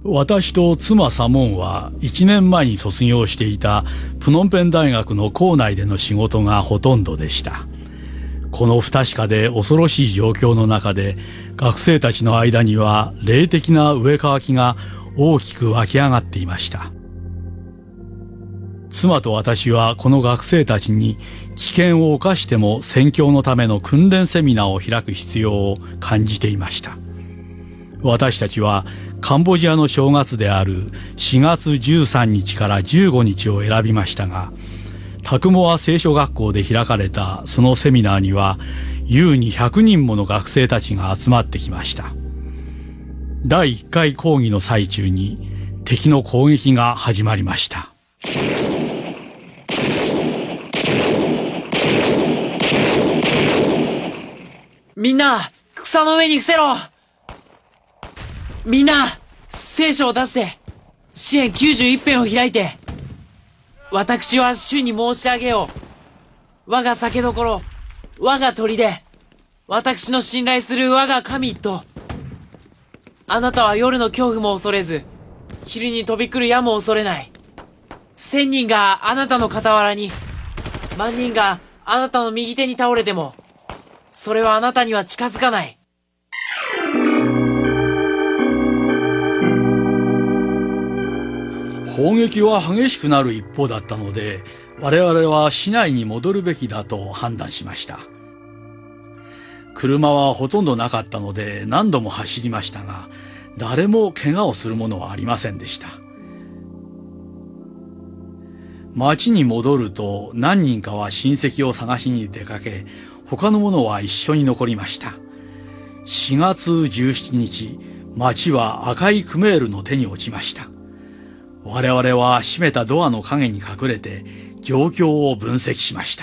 私と妻サモンは1年前に卒業していたプノンペン大学の校内での仕事がほとんどでした。この不確かで恐ろしい状況の中で、学生たちの間には霊的な植え替わきが大きく湧き上がっていました。妻と私はこの学生たちに危険を冒しても宣教のための訓練セミナーを開く必要を感じていました。私たちはカンボジアの正月である4月13日から15日を選びましたが、タクモア聖書学校で開かれたそのセミナーには優に100人もの学生たちが集まってきました。第1回講義の最中に敵の攻撃が始まりました。 みんな、草の上に伏せろ。みんな、聖書を出して、詩編91編を開いて。私は主に申し上げよう。我が酒どころ、我が砦、私の信頼する我が神と。あなたは夜の恐怖も恐れず、昼に飛び来る矢も恐れない。1000人があなたの傍らに、万人があなたの右手に倒れても、それはあなたには近づかない。 砲撃は激しくなる一方だったので、我々は市内に戻るべきだと判断しました。車はほとんどなかったので何度も走りましたが、誰も怪我をするものはありませんでした。町に戻ると何人かは親戚を探しに出かけ、他の者は一緒に残りました。4月17日、町は赤いクメールの手に落ちました。我々は閉めたドアの陰に隠れて状況を分析しました。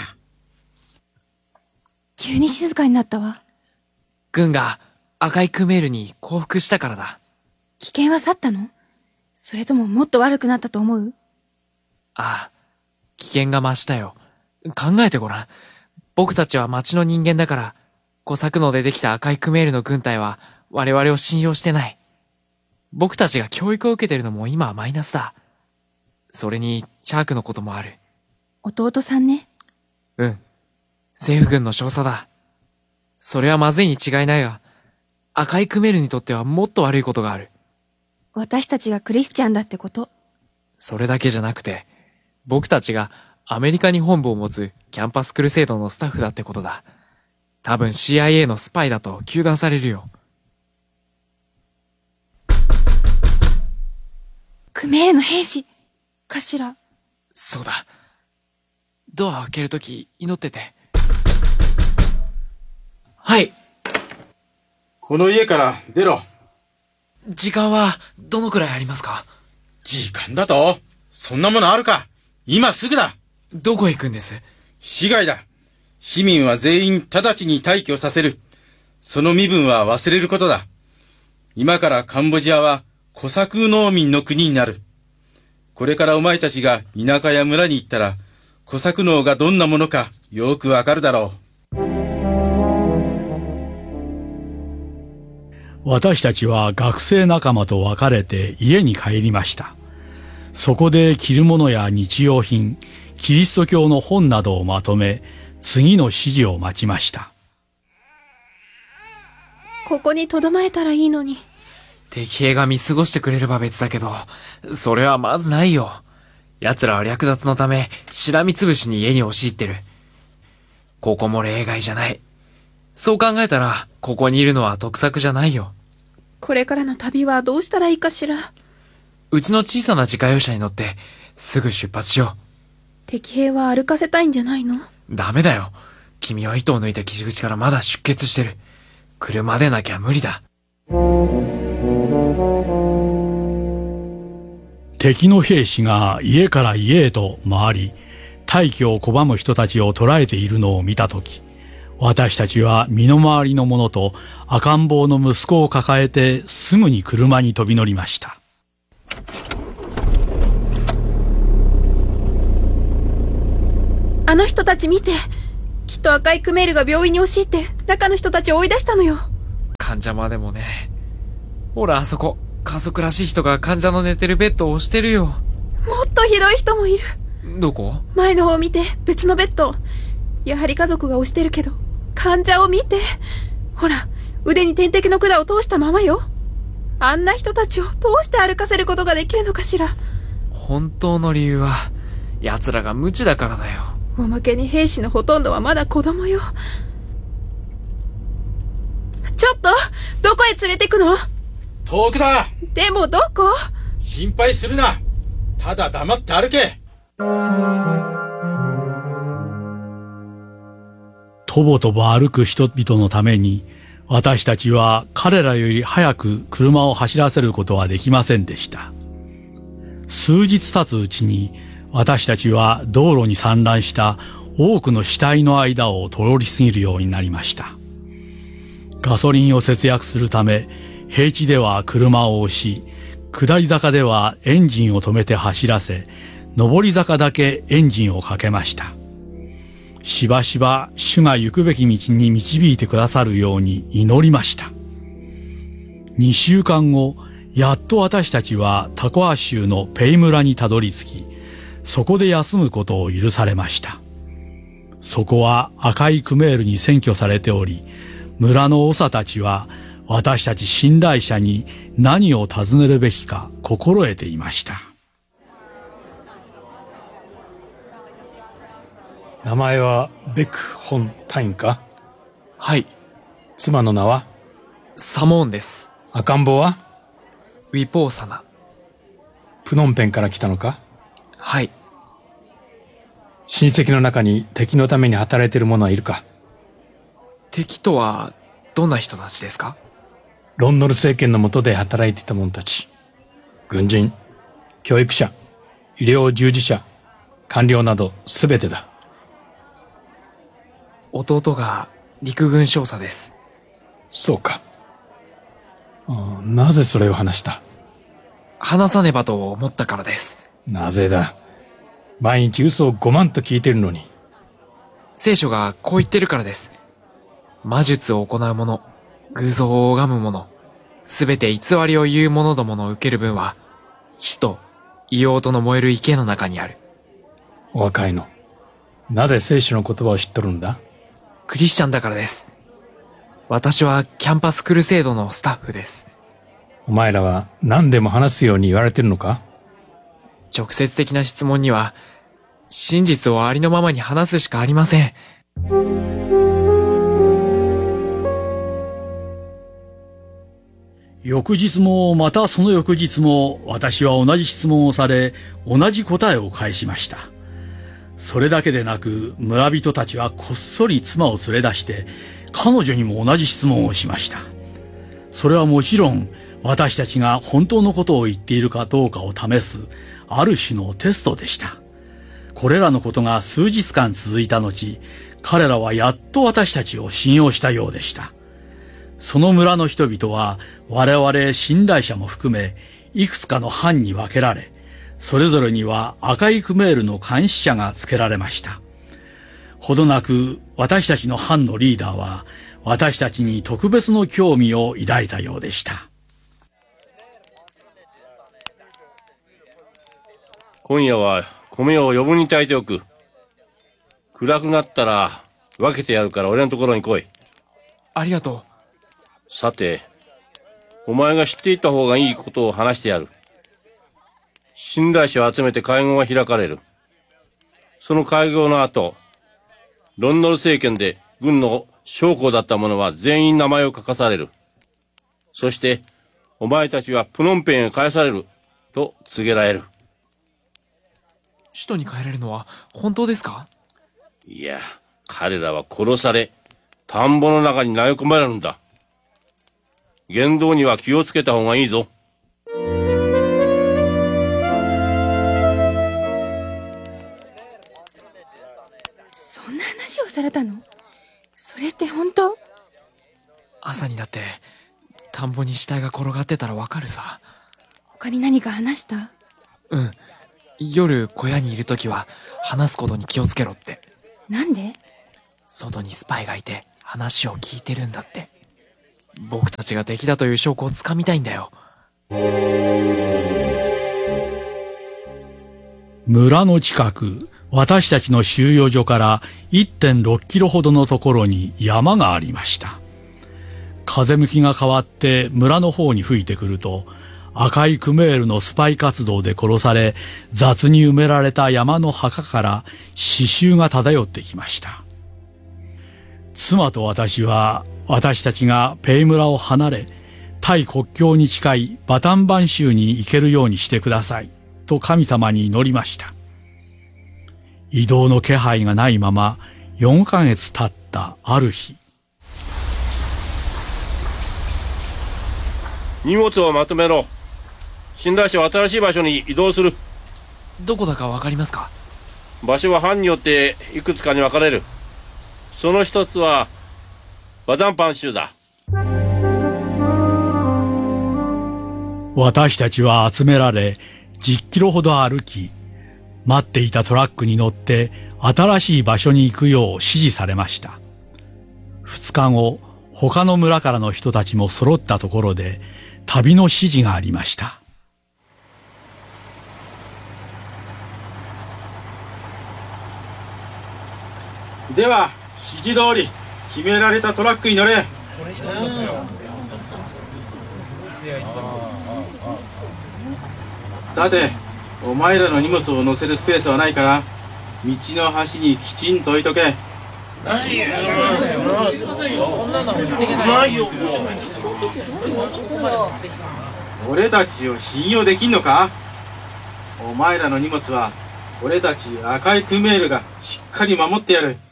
急に静かになったわ。 軍が赤いクメールに降伏したからだ。 危険は去ったの？それとももっと悪くなったと思う？ ああ、危険が増したよ。考えてごらん。僕たちは町の人間だから、コサクノでできた赤いクメールの軍隊は我々を信用してない。僕たちが教育を受けてるのも今はマイナスだ。それに、チャークのこともある。 弟さんね。 うん。政府軍の少佐だ。それはまずいに違いないが、赤いクメールにとってはもっと悪いことがある。 私たちがクリスチャンだってこと。 それだけじゃなくて、僕たちがアメリカに本部を持つキャンパスクルセイドのスタッフだってことだ。多分 CIA のスパイだと糾弾されるよ。 クメールの兵士かしら。 そうだ。ドアを開けるとき祈ってて。はい。 この家から出ろ。 時間はどのくらいありますか？ 時間だと？そんなものあるか？今すぐだ。 どこへ行くんです？ 市外だ。市民は全員直ちに退去させる。その身分は忘れることだ。今からカンボジアはコサク農民の国になる。これからお前たちが田舎や村に行ったら、コサク農がどんなものかよくわかるだろう。 私たちは学生仲間と別れて家に帰りました。そこで着るものや日用品、キリスト教の本などをまとめ、次の指示を待ちました。 ここに留まれたらいいのに。 敵兵が見過ごしてくれれば別だけど、それはまずないよ。奴らは略奪のため、しらみつぶしに家に押し入ってる。ここも例外じゃない。そう考えたら、ここにいるのは得策じゃないよ。 これからの旅はどうしたらいいかしら。 うちの小さな自家用車に乗って、すぐ出発しよう。 敵兵は歩かせたいんじゃないの？ ダメだよ。君は糸を抜いた傷口からまだ出血してる。車でなきゃ無理だ。 敵の兵士が家から家へと回り、退去を拒む人たちを捕らえているのを見たとき、私たちは身の回りの者と赤ん坊の息子を抱えてすぐに車に飛び乗りました。 あの人たち見て。きっと赤いクメールが病院に押し入って中の人たちを追い出したのよ。 患者までもね。ほらあそこ、 家族らしい人が患者の寝てるベッドを押してるよ。 もっとひどい人もいる。 どこ？ 前の方を見て、別のベッド。やはり家族が押してるけど、患者を見て。ほら、腕に点滴の管を通したままよ。あんな人たちをどうして歩かせることができるのかしら。 本当の理由は、奴らが無知だからだよ。 おまけに兵士のほとんどはまだ子供よ。ちょっと、どこへ連れてくの？ 遠くだ。 でもどこ？ 心配するな。ただ黙って歩け。 とぼとぼ歩く人々のために、私たちは彼らより早く車を走らせることはできませんでした。数日経つうちに、私たちは道路に散乱した多くの死体の間を通り過ぎるようになりました。ガソリンを節約するため、平地では車を押し、下り坂ではエンジンを止めて走らせ、上り坂だけエンジンをかけました。しばしば主が行くべき道に導いてくださるように祈りました。2週間後、やっと私たちはタコア州のペイ村にたどり着き、そこで休むことを許されました。そこは赤いクメールに占拠されており、村の長たちは私たち信頼者に何を尋ねるべきか心得ていました。 名前はベク・ホンタインか？ はい。 妻の名は？ サモーンです。 赤ん坊は？ ウィポーサナ。 プノンペンから来たのか？ はい。 親戚の中に敵のために働いている者はいるか？ 敵とはどんな人たちですか？ ロンノル政権の下で働いていた者たち。軍人、教育者、医療従事者、官僚などすべてだ。 弟が陸軍少佐です。 そうか。なぜそれを話した？ 話さねばと思ったからです。なぜだ？毎日嘘を5万と聞いてるのに。 聖書がこう言ってるからです。魔術を行う者、偶像を拝む者、すべて偽りを言う者どもの受ける分は、火と硫黄との燃える池の中にある。 お若いの。なぜ聖書の言葉を知っとるんだ？ クリスチャンだからです。私はキャンパスクルセイドのスタッフです。 お前らは何でも話すように言われてるのか？ 直接的な質問には、真実をありのままに話すしかありません。 翌日もまたその翌日も私は同じ質問をされ、同じ答えを返しました。それだけでなく、村人たちはこっそり妻を連れ出して、彼女にも同じ質問をしました。それはもちろん、私たちが本当のことを言っているかどうかを試す、ある種のテストでした。これらのことが数日間続いた後、彼らはやっと私たちを信用したようでした。その村の人々は、我々信頼者も含め、いくつかの班に分けられ、それぞれには赤いクメールの監視者がつけられました。ほどなく私たちの班のリーダーは私たちに特別の興味を抱いたようでした。 今夜は米を余分に炊いておく。暗くなったら分けてやるから俺のところに来い。 ありがとう。 さて、お前が知っていた方がいいことを話してやる。信頼者を集めて会合が開かれる。その会合の後、ロンノル政権で軍の将校だった者は全員名前を書かされる。そして、お前たちはプノンペンへ返される、と告げられる。 首都に帰れるのは本当ですか？ いや、彼らは殺され、田んぼの中に投げ込まれるんだ。言動には気をつけた方がいいぞ。 そんな話をされたの？それって本当？ 朝になって田んぼに死体が転がってたらわかるさ。 他に何か話した？ うん。夜小屋にいるときは話すことに気をつけろって。 なんで？ 外にスパイがいて話を聞いてるんだって。僕たちが敵だという証拠をつかみたいんだよ。 村の近く、私たちの収容所から 1.6 キロほどのところに山がありました。風向きが変わって村の方に吹いてくると、赤いクメールのスパイ活動で殺され、雑に埋められた山の墓から刺繍が漂ってきました。妻と私は、私たちがペイ村を離れ、タイ国境に近いバタンバン州に行けるようにしてください、と神様に祈りました。移動の気配がないまま、4ヶ月経ったある日。 荷物をまとめろ。寝台車は新しい場所に移動する。 どこだかわかりますか？ 場所は班によっていくつかに分かれる。その一つはバダンパン州だ。 私たちは集められ、10キロほど歩き、待っていたトラックに乗って新しい場所に行くよう指示されました。2日後、他の村からの人たちも揃ったところで旅の指示がありました。 では、指示通り決められたトラックに乗れ。さて、お前らの荷物を乗せるスペースはないから、道の端にきちんと置いとけ。俺たちを信用できんのか？お前らの荷物は俺たち赤いクメールがしっかり守ってやる。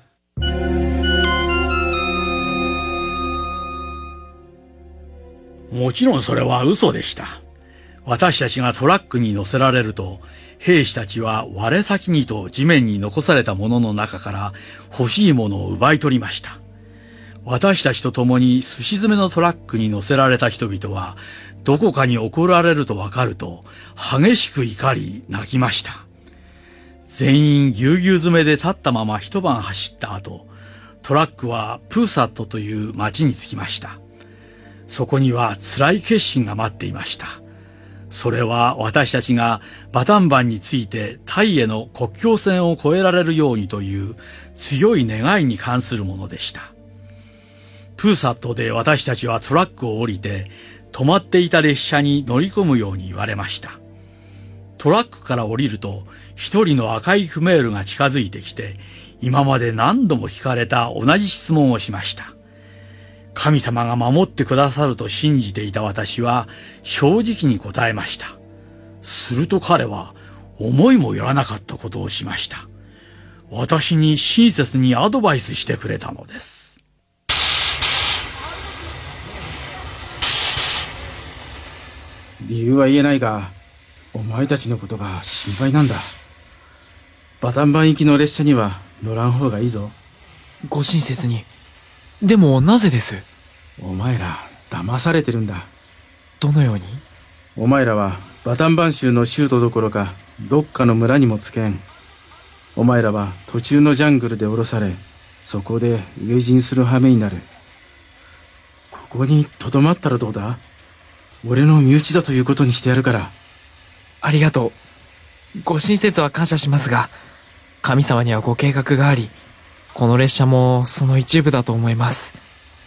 もちろんそれは嘘でした。私たちがトラックに乗せられると、兵士たちは我先にと地面に残されたものの中から欲しいものを奪い取りました。私たちと共にすし詰めのトラックに乗せられた人々は、どこかに怒られるとわかると、激しく怒り泣きました。全員ぎゅうぎゅう詰めで立ったまま一晩走った後、トラックはプーサットという町に着きました。そこには辛い決心が待っていました。それは私たちがバタンバンについてタイへの国境線を越えられるようにという強い願いに関するものでした。プーサットで私たちはトラックを降りて止まっていた列車に乗り込むように言われました。トラックから降りると一人の赤いクメールが近づいてきて、今まで何度も聞かれた同じ質問をしました。神様が守ってくださると信じていた私は正直に答えました。すると彼は思いもよらなかったことをしました。私に親切にアドバイスしてくれたのです。 理由は言えないが、お前たちのことが心配なんだ。バタンバン行きの列車には乗らん方がいいぞ。 ご親切に。でもなぜです？ お前ら騙されてるんだ。 どのように？ お前らはバタンバン州の州都どころかどっかの村にもつけん。お前らは途中のジャングルで降ろされ、そこで飢え死にする羽目になる。ここにとどまったらどうだ？俺の身内だということにしてやるから。 ありがとう。ご親切は感謝しますが、神様にはご計画があり、この列車もその一部だと思います。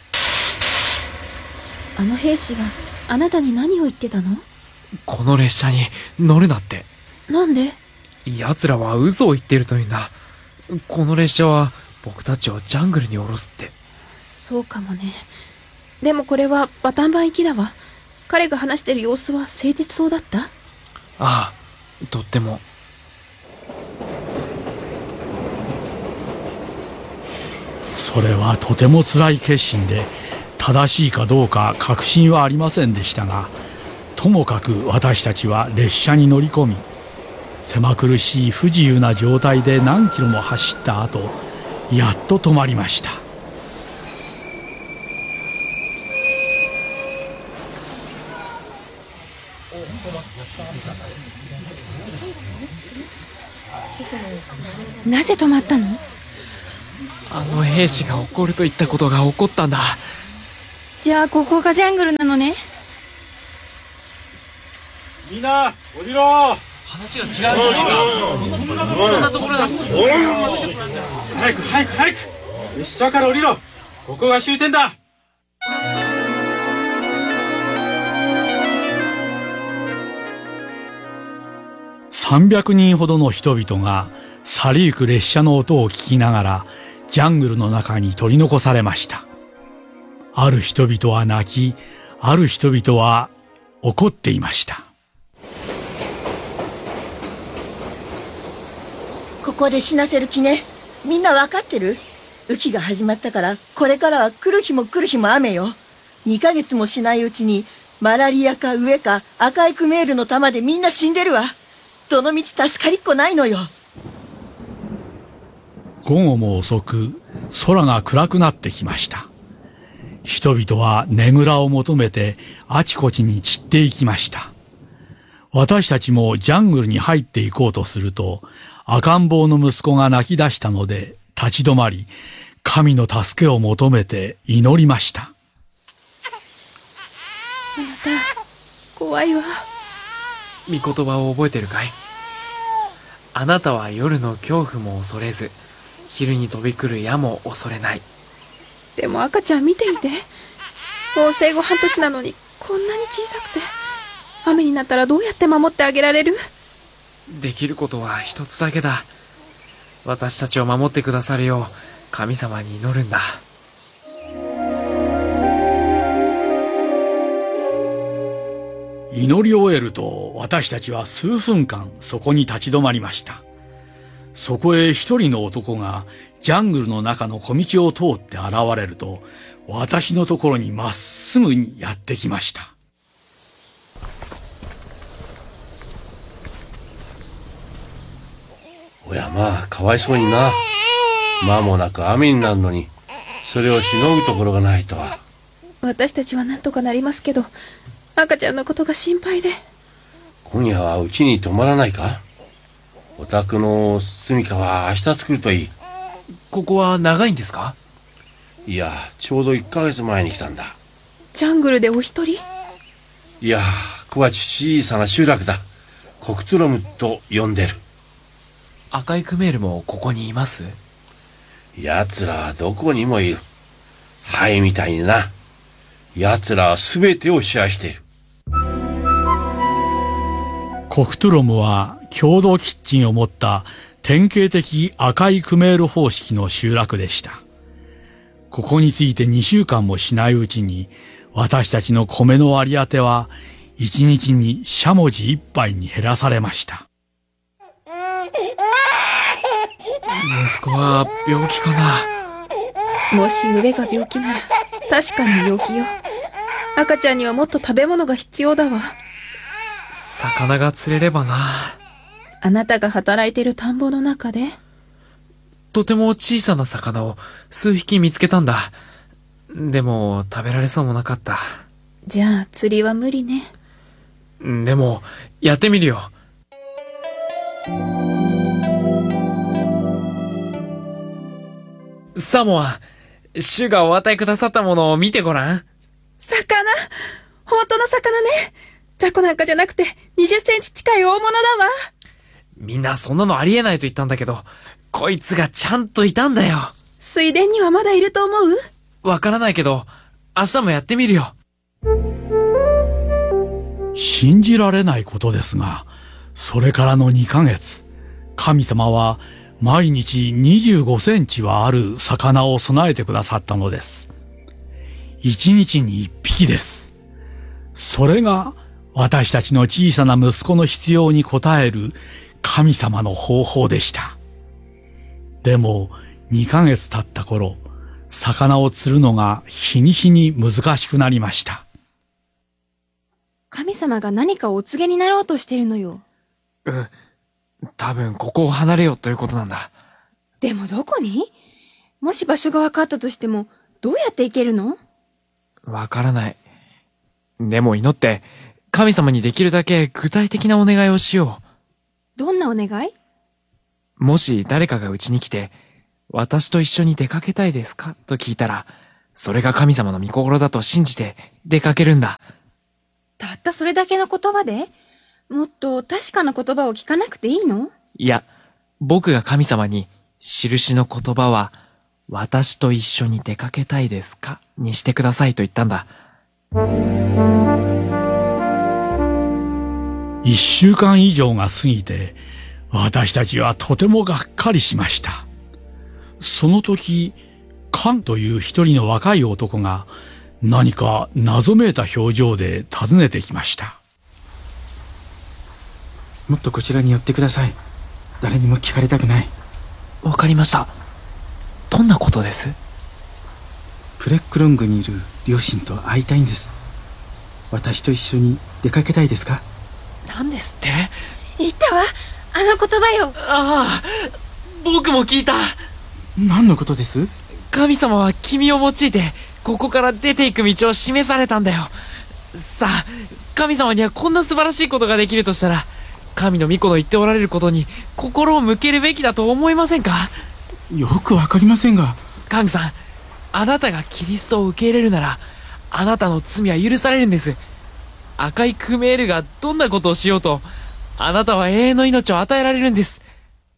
あの兵士はあなたに何を言ってたの？ この列車に乗るなって。 なんで？ 奴らは嘘を言っているというんだ。この列車は僕たちをジャングルに降ろすって。 そうかもね。でもこれはバタンバン行きだわ。彼が話してる様子は誠実そうだった？ ああ、とっても。 それはとても辛い決心で、正しいかどうか確信はありませんでしたが、ともかく私たちは列車に乗り込み、狭苦しい不自由な状態で何キロも走った後、やっと止まりました。 なぜ止まったの？ あの兵士が怒ると言ったことが起こったんだ。 じゃあここがジャングルなのね。 みんな降りろ。 話が違うじゃないか。こんなところだ。 早く列車から降りろ。ここが終点だ。 300人ほどの人々が去りゆく列車の音を聞きながらジャングルの中に取り残されました。ある人々は泣き、ある人々は怒っていました。 ここで死なせる気ね。みんなわかってる？雨季が始まったから、これからは来る日も雨よ。2ヶ月もしないうちに、マラリアか飢えか赤いクメールの弾でみんな死んでるわ。どのみち助かりっこないのよ。 午後も遅く、空が暗くなってきました。人々はねぐらを求めてあちこちに散っていきました。私たちもジャングルに入っていこうとすると、赤ん坊の息子が泣き出したので立ち止まり、神の助けを求めて祈りました。 あなた、怖いわ。 御言葉を覚えてるかい？あなたは夜の恐怖も恐れず、昼に飛び来る矢も恐れない。 でも赤ちゃん見てみて。もう生後半年なのにこんなに小さくて、雨になったらどうやって守ってあげられる？ できることは一つだけだ。私たちを守ってくださるよう神様に祈るんだ。 祈り終えると私たちは数分間そこに立ち止まりました。そこへ一人の男がジャングルの中の小道を通って現れると、私のところにまっすぐにやってきました。 おやまあ、かわいそうにな。間もなく雨になるのに、それをしのぐところがないとは。 私たちはなんとかなりますけど、赤ちゃんのことが心配で。 今夜はうちに泊まらないか？お宅の住処は明日作るといい。 ここは長いんですか？ いや、ちょうど1ヶ月前に来たんだ。 ジャングルでお一人？ いや、ここは小さな集落だ。コクトゥロムと呼んでる。 赤いクメールもここにいます？ 奴らはどこにもいる。ハエみたいにな。奴らは全てを支配している。 コクトゥロムは共同キッチンを持った典型的赤いクメール方式の集落でした。ここについて2週間もしないうちに、私たちの米の割り当ては1日にしゃもじ1杯に減らされました。 息子は病気かな？ もし飢えが病気なら確かに病気よ。赤ちゃんにはもっと食べ物が必要だわ。 魚が釣れればな。 あなたが働いている田んぼの中で？ とても小さな魚を数匹見つけたんだ。でも食べられそうもなかった。 じゃあ釣りは無理ね。 でもやってみるよ。サモア、主がお与えくださったものを見てごらん。 魚！本当の魚ね。雑魚なんかじゃなくて20センチ近い大物だわ。 みんなそんなのありえないと言ったんだけど、こいつがちゃんといたんだよ。 水田にはまだいると思う？ わからないけど、明日もやってみるよ。 信じられないことですが、それからの2ヶ月、神様は毎日25センチはある魚を備えてくださったのです。1日に1匹です。それが私たちの小さな息子の必要に応える神様の方法でした。でも2ヶ月経った頃、魚を釣るのが日に日に難しくなりました。 神様が何かお告げになろうとしているのよ。 多分ここを離れようということなんだ。 でもどこに？もし場所が分かったとしても、どうやって行けるの？ わからない。でも祈って、神様にできるだけ具体的なお願いをしよう。どんなお願い？ もし誰かがうちに来て、私と一緒に出かけたいですかと聞いたら、それが神様の御心だと信じて出かけるんだ。 たったそれだけの言葉で？ もっと確かな言葉を聞かなくていいの？ いや、僕が神様に、印の言葉は、私と一緒に出かけたいですかにしてくださいと言ったんだ。 1週間以上が過ぎて、私たちはとてもがっかりしました。その時、カンという一人の若い男が、何か謎めいた表情で訪ねてきました。 もっとこちらに寄ってください。誰にも聞かれたくない。 わかりました。どんなことです？ プレックロングにいる両親と会いたいんです。私と一緒に出かけたいですか？ 何ですって？ 言ったわ、あの言葉よ。 ああ、僕も聞いた。 何のことです？ 神様は君を用いて、ここから出ていく道を示されたんだよ。さあ、神様にはこんな素晴らしいことができるとしたら、神の御子の言っておられることに心を向けるべきだと思いませんか？ よくわかりませんが。 カングさん、あなたがキリストを受け入れるなら、あなたの罪は許されるんです。赤いクメールがどんなことをしようと、あなたは永遠の命を与えられるんです。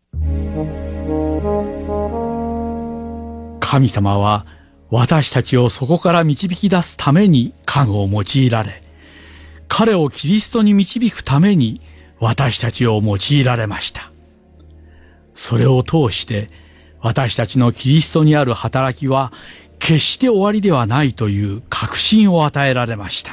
神様は私たちをそこから導き出すためにカンを用いられ、彼をキリストに導くために私たちを用いられました。それを通して私たちのキリストにある働きは決して終わりではないという確信を与えられました。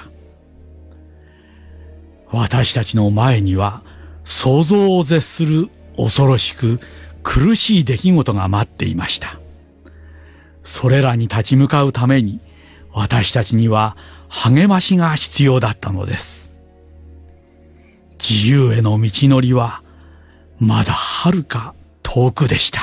私たちの前には想像を絶する恐ろしく苦しい出来事が待っていました。それらに立ち向かうために私たちには励ましが必要だったのです。自由への道のりはまだ遥か遠くでした。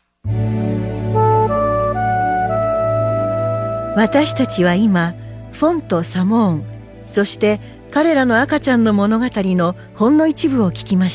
私たちは今、フォンとサモーン、そして彼らの赤ちゃんの物語のほんの一部を聞きました。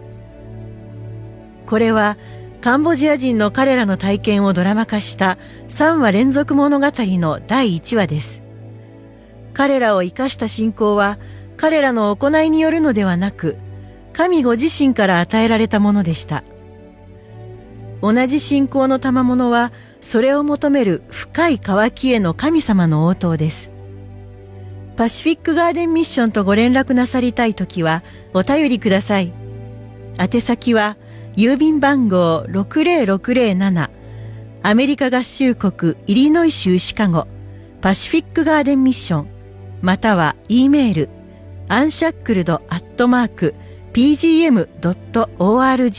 これはカンボジア人の彼らの体験をドラマ化した3話連続物語の第1話です。彼らを生かした信仰は彼らの行いによるのではなく、神ご自身から与えられたものでした。同じ信仰の賜物はそれを求める深い渇きへの神様の応答です。パシフィックガーデンミッションとご連絡なさりたいときはお便りください。宛先は郵便番号 60607 アメリカ合衆国イリノイ州シカゴパシフィックガーデンミッション、または E メール unshackled@pgm.org